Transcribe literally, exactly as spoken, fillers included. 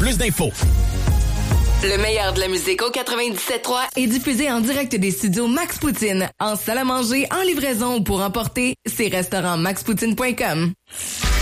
plus d'infos. Le meilleur de la musique au quatre-vingt-dix-sept trois est diffusé en direct des studios Max Poutine, en salle à manger, en livraison ou pour emporter, c'est restaurant max poutine point com.